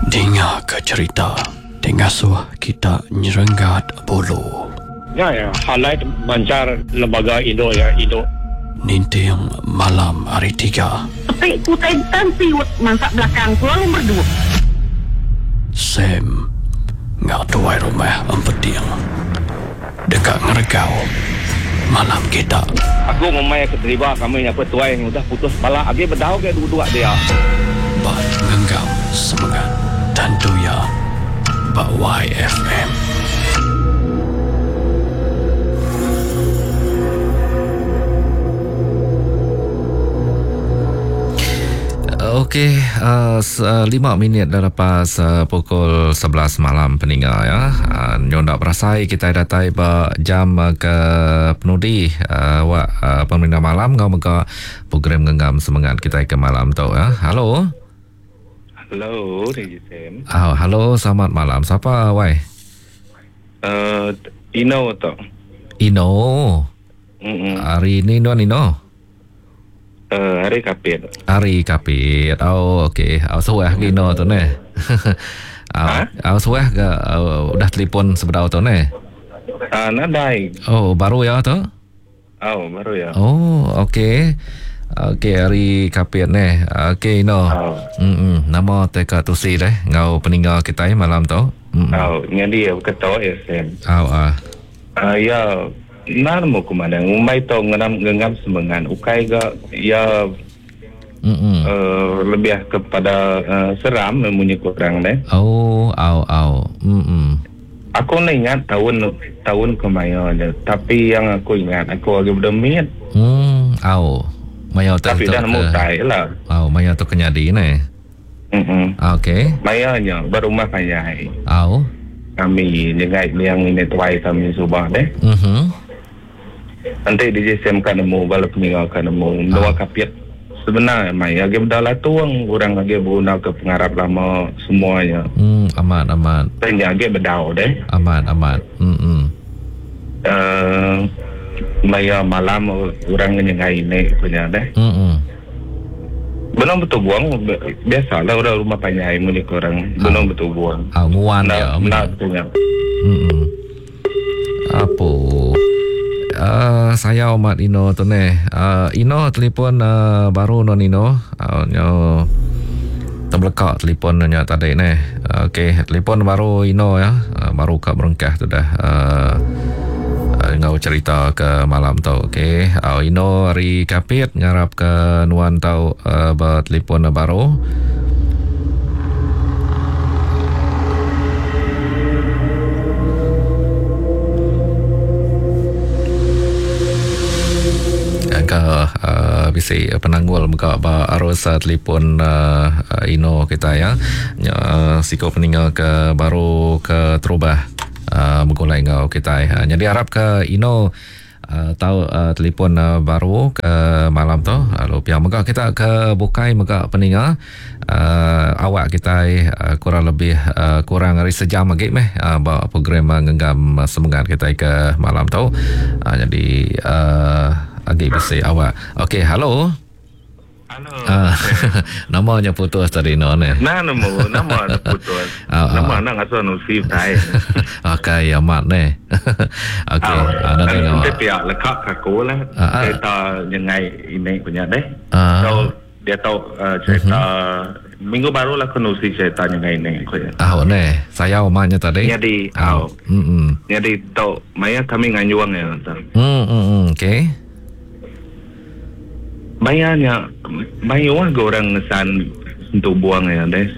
Dengar ke cerita Tengasuh kita nyerenggat bulu. Ya, highlight bancar lembaga Indo Ninting malam hari 3. Tapi kutai siwet masak belakang tu nomor 2. Sam ngak tuai rumah empeting dekat ngeregau malam kita. Aku memang keterima kami yang petuai yang sudah putus bala agi berdau ke dua-dua dia. Bat ngenggam semangat tentu ya Bak YFM. Okey, 5 minit dah lepas pukul 11 malam peninggal ya. Nyonak berasai kita datai jam ke penudi pemerintah malam ngau mega program genggam semangat kita ke malam tu ya. Halo. Halo, DJ Sam. Halo, selamat malam. Siapa wai? Ino tu. Ino. Hari ni Ino. Hari Kapit. Hari Kapit. Oh, okey. Suah Ino tu ne. Suah ke udah telefon seberapa tu ne? Nadai. Oh, baru ya tu? Oh, baru ya. Oh, okey. Okey, hari Kapit ne. Okey, Ino. Nama teka tusi deh. Ngau peninggal kita malam tu. Ngadi ketua ya Sam. Ya. Narmo kumandang umay to ngengam semengan ukai ga ya lebih kepada seram memunyi kurang deh. Aku ingat tahun kemarin tapi yang aku ingat aku agak berdemit. Maya tapi dah nemu tai lah. Maya tu kenyadi ne. Okey. Maya nya berumah kaya. Kami nyengai yang ini tuai kami subah deh. Nanti DJ Sam kan nemu balap peninggal kan nemu dua kapiat sebenarnya mai agi berdalah tuang orang agi guna ke pengarap lama semuanya. Aman. Tanya agi berdau deh. Aman. Mai malam orang nyengai ini punya deh. Benar betul buang biasalah orang rumah panjai muni orang benar betul buang. Nguan ya. Nak punya. Apa? Saya Omat Ino tu ne. Ino telefon baru non Ino. Nyo terlekak telefon nya tadi ne. Okey, telefon baru Ino ya. Baru kat berengkah tu dah. Ngau cerita ke malam tu. Okey. Ino hari Kapit ngarap ke nuan tau bertelefon baru. Bisi penanggul muka arus telefon Ino kita ya. Siko peninggal ke baru ke terubah mengulai ngau kita. Jadi harap ke Ino tahu telefon baru ke malam tu. Lalu pihak muka kita ke bukai muka peninggal awak kita kurang lebih kurang dari sejam lagi bawa program genggam semangat kita ke malam tu. Jadi agak besi awak. Okey, halo. Namanya putus tadi no ne. Nama putus. Nama nak asal nusi tai. Okey, amat ne. Okey, ada tengok. Dia pihak lekat aku lah. Cerita nyengai ini punya deh. So dia tahu cerita minggu baru lah aku nusi cerita nyengai ini. Ne. Saya omaknya tadi. Jadi, jadi tahu maya kami nganyuang ya. Okey. Bayarnya orang ngesan untuk buang ya deh.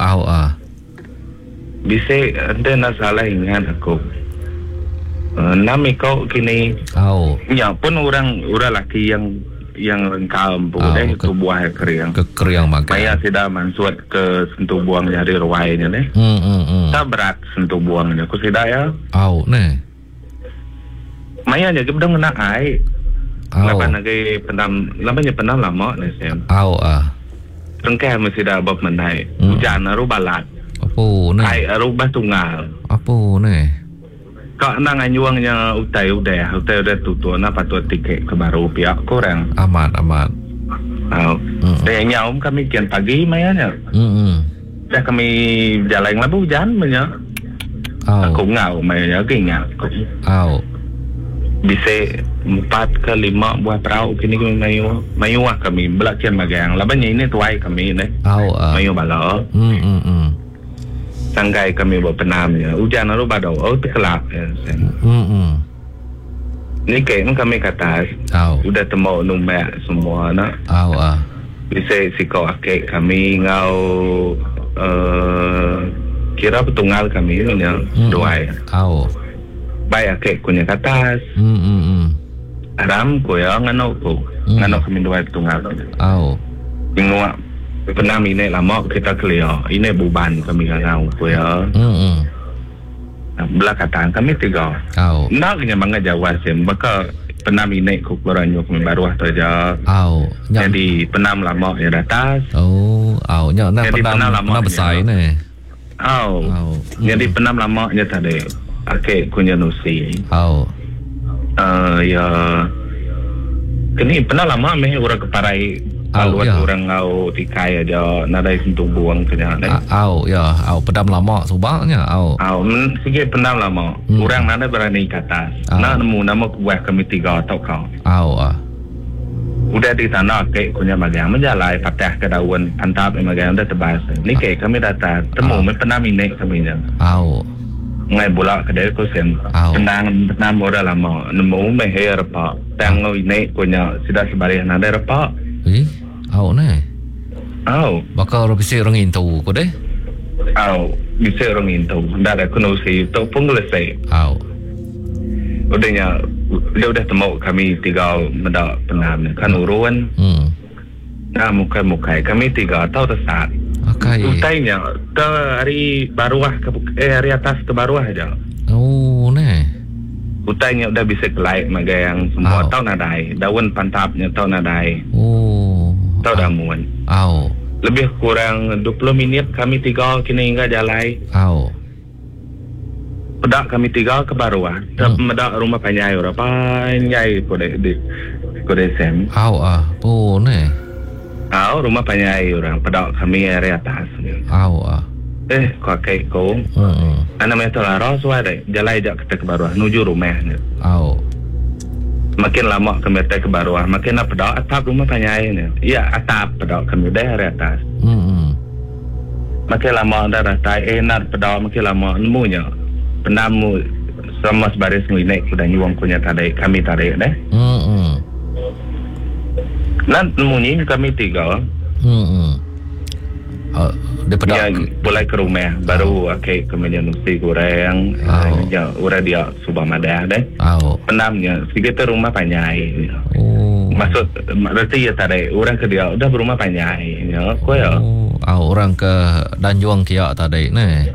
Bisa anda nak salah ingat aku. Nama kau kini. Ya pun orang laki yang rengkam deh itu buah keriang. Keriang makan. Bayar sudah mansuat ke sentuh buang dari ruainya deh. Tak berat sentuh buangnya. Aku sudah ya. Ne. Maya jadi bedang nak air. Lapan lagi pendam lama ni Sam. Rengkah mesti dah bab menai. Hujan aru balat. Apa ne? Ai aru batunggal. Apa ne? Kau nang anyuangnya utai tutu na patut tiket ke baru pihak korang. Amat. Dia nyau kami kian pagi mayanya. dah kami jalan lah hujan banyak. Aku ngau banyak ingat. Bisa 4 ke 5 buah perahu kini kami mayu kami belakian magang. Labanya ini tuai kami ni. Mayu bala. Sanggai kami buat penamnya. Hujan lalu badau. Terkelap ya. Ni kayak kami kata udah temu numbak semua nak. Bisa sikau akek kami ngau kira petunggal kami ni doai. Baik akek kunya katas. Aram ko ya ngano kami doai petunggal. Tengok penam ini lama kita clear. Ini beban kami ngau ko ya. Belakang kami 3. Nak kena bangga Jawa sem maka penam ini kuk beranyo kami baru saja. Jadi penam lama ya datas. Nya nak penam besar ni. Jadi penam lama nya tadi. Akek kunya nusi. Ya kini penam lama meh orang keparai. Kalau orang ngau tikai aja nadai sentuh buang kena deh. Pedam lama subaknya. Sikit pedam lama. Orang nada berani kata. Nak nemu nama kuah kami 3 atau kau. Udah di tanah kek kunya magang menjalai patah ke daun antap magang dah tebas. Ni kek kami datang temu pedam ini kami nya. Ngai bola kedai ko sen. Pedam orang lama nemu meher apa. Tangau ini kunya sudah sebarian nada apa. Bakal orang bisa orang intu ko deh. Bisa orang intu. Dah ada kuno si tu pun selesai. Udah temu kami 3 mendak penam kan uruan. Nah muka kami 3 tahu tersat. Utainya ke hari baruah hari atas ke baruah aja. Utainya udah bisa kelai magayang semua tahu nadai. Daun pantapnya tahu nadai. Tahu dah muan. Lebih kurang 20 minit kami 3 kini hingga jalai. Pedak kami 3 ke Baruah. Medak rumah panjai orang panjai kode sem. Rumah panjai orang pedak kami area atas. Kau kek kau. Anak meter laras wae jalai jak ke Baruah menuju rumah ni. Makin lama kami ke Baruah, makin nak pedak atap rumah panjai ni. Ya atap pedak kami dah area atas. Makin lama dah ratai nak pedak makin lama nemunya. Penamu sama sebaris naik sudah nyuang punya tarik kami tarik deh. Nan nemunya kami 3. Ya mulai ke rumah baru akek kemudian mesti goreng ya ura dia subah madah deh. Penamnya sekitar rumah panjai. Maksud berarti ya tarik orang ke dia udah berumah panjai ya ko ya. Orang ke Danjuang kia tadi ni.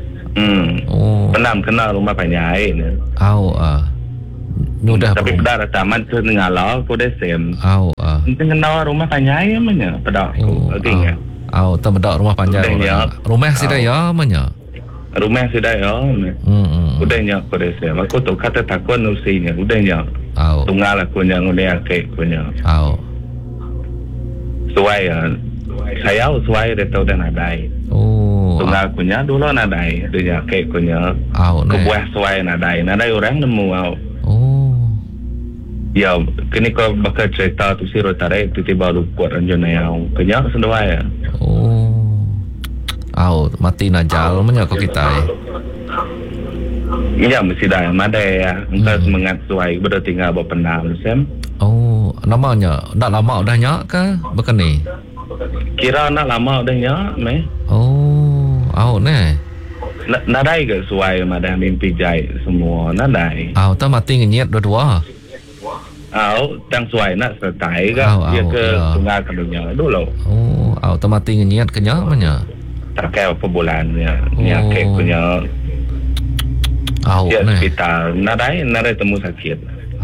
Penam kenal rumah panjai ni. Mudah tapi pada taman tu ngalau ko deh sem. Kenal rumah panjai amanya pada ko agaknya. Temedak rumah panjang. Rumah sudah ya mana? Rumah sudah ya. Udahnya ko deh sem. Aku tu kata takut nusinya. Udahnya. Tunggal aku yang udah akek punya. Suai saya suai dah tahu dah nadai. Tunggal punya dulu nadai. Dia akek punya. Kebuah suai nadai. Nadai orang nemu ya kini kau bakal cerita tu si rotarik tiba-tiba lupa ranjana yang kenyak sendua ya. Mati najal menyak kita. Iya mesti dah ada ya. Engkau semangat suai betul tinggal berpenam sem. Namanya nak lama dah nyak ke bukan ni? Kira nak lama dah nyak meh. Ne. Nadai ke suai madah mimpi jai semua nadai. Tak mati ngenyet dua-dua. Tang suai nak sertai ke dia ke tunggal ke dunia dulu. Tak mati ngenyet kenyak mana? Tak kaya apa bulan ya. Ni akek punya. Dia hospital nadai temu sakit.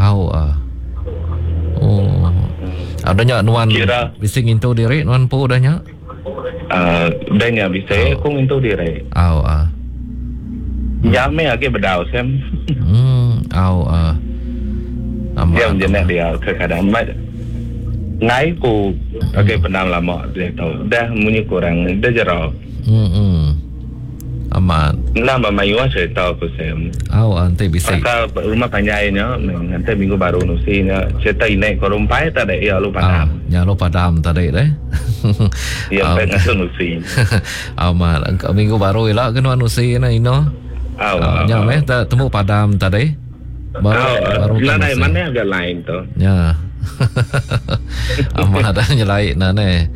Adanya nuan bising into diri nuan po adanya. Adanya bisa aku into diri. Ya me age bedau sem. Dia menjenak dia ke kadang ngai ku okay pendam lama dia tahu dah munyi kurang dah jarau aman lama mayu cerita aku sem ante bisa maka rumah panjainya nanti minggu baru nusinya cerita ini korumpai tak ada ya lu padam ya lu padam tadi deh ya pengen nusi aman minggu baru lah kena nusi na ino ya meh temu padam tadi baru mana agak lain tu ya amat ada nyelai nane.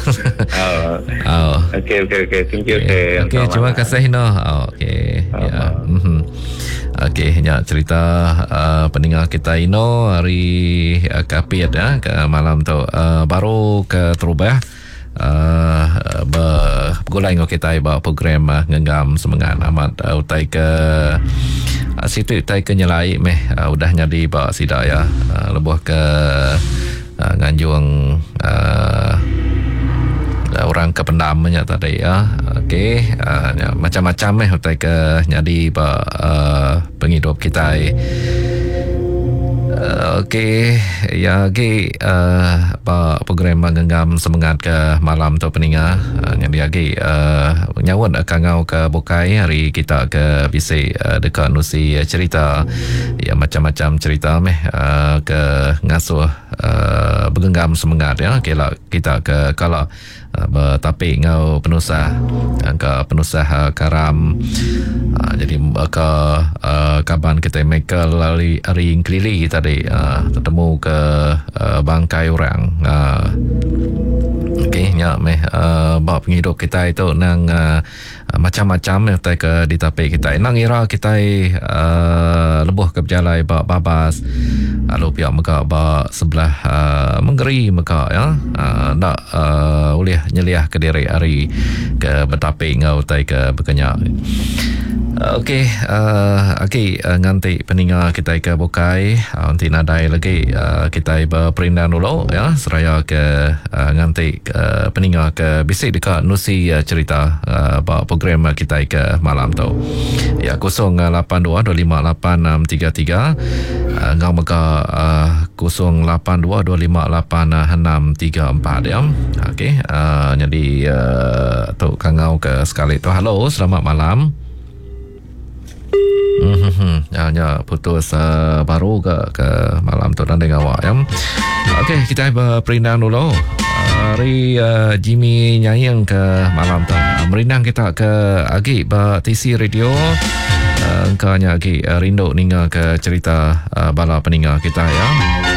Okay. Thank you. Okay, terima kasih no. Okay. Ya. Okay, ya cerita pendengar kita ino hari Kapit ya ke malam tu baru ke Terubah. Bergulai dengan kita bawa program ngenggam semangat amat utai ke situ utai ke nyelai meh udah nyadi bawa sida ya lebuh ke nganjung orang ke pendamnya tadi ya. Okey, macam-macam meh utai ke nyadi bawa penghidup kita. Okey, ya program genggam semangat ke malam tu pendengar. Yang lagi nyawut kangau ke Bokai hari kita ke bisik dekat nusi cerita ya macam-macam cerita meh ke ngasuh bergenggam semangat ya. Kita ke kalau bertapik ngau penusah karam jadi ke kaban kita Michael hari Kelili tadi ketemu ke bangkai orang okey nya meh bawa penghidup kita itu nang macam-macam yang ke ditapik kita nang ira kita lebuh ke berjalai bawa babas lalu pihak mereka bawa sebelah menggeri mereka ya nak boleh nyeliah ke diri hari ke bertapik ngau tai ke berkenyak. Okey, nganti pendengar kita ke Bokai nanti nadai lagi kita berperindah dulu ya seraya ke nganti pendengar ke bisik dekat nusi cerita program kita ke malam tu ya 082258633 ngau maka 082258634 ya. Okey, jadi tu kangau ke sekali tu. Halo, selamat malam. Ya putus baru ke malam tu dan dengan awak ya. Okey, kita berperindah dulu. Hari Jimmy Nyayang ke malam tu. Merindang kita ke Agi TC Radio. Engkau agi rindu ninga ke cerita bala peninggal kita ya.